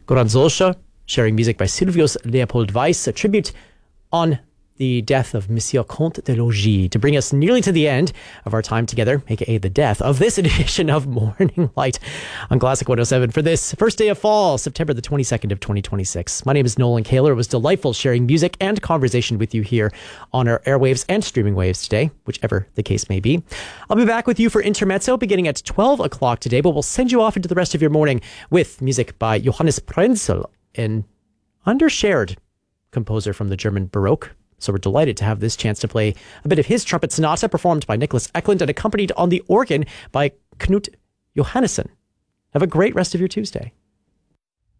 Goran Zolscha, sharing music by Silvius Leopold Weiss, a tribute on the death of Monsieur Comte de Logis, to bring us nearly to the end of our time together, aka the death of this edition of Morning Light on Classic 107 for this first day of fall, September the 22nd of 2026. My name is Nolan Kaler. It was delightful sharing music and conversation with you here on our airwaves and streaming waves today, whichever the case may be. I'll be back with you for Intermezzo beginning at 12 o'clock today, but we'll send you off into the rest of your morning with music by Johannes Prenzel, an undershared composer from the German Baroque. So we're delighted to have this chance to play a bit of his trumpet sonata performed by Nicholas Eklund and accompanied on the organ by Knut Johannesson. Have a great rest of your Tuesday.